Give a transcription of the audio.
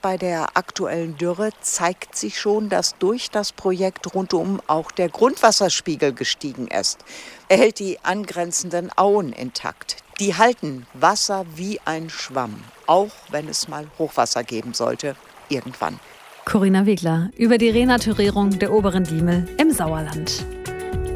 bei der aktuellen Dürre zeigt sich schon, dass durch das Projekt rundum auch der Grundwasserspiegel gestiegen ist. Er hält die angrenzenden Auen intakt. Die halten Wasser wie ein Schwamm, auch wenn es mal Hochwasser geben sollte, irgendwann. Corinna Wegler über die Renaturierung der oberen Diemel im Sauerland.